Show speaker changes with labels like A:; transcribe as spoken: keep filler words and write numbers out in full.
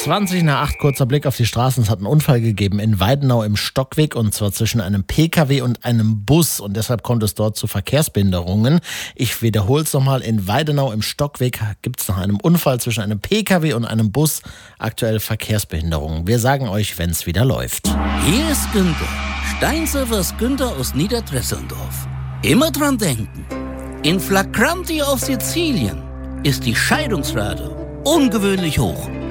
A: zwanzig nach acht, kurzer Blick auf die Straßen. Es hat einen Unfall gegeben in Weidenau im Stockweg, und zwar zwischen einem P K W und einem Bus, und deshalb kommt es dort zu Verkehrsbehinderungen. Ich wiederhole es nochmal: In Weidenau im Stockweg gibt es nach einem Unfall zwischen einem P K W und einem Bus aktuell Verkehrsbehinderungen. Wir sagen euch, wenn es wieder läuft.
B: Hier ist Günther, Steinsurfers Günther aus Niederdresselndorf. Immer dran denken, in Flagranti auf Sizilien ist die Scheidungsrate ungewöhnlich hoch.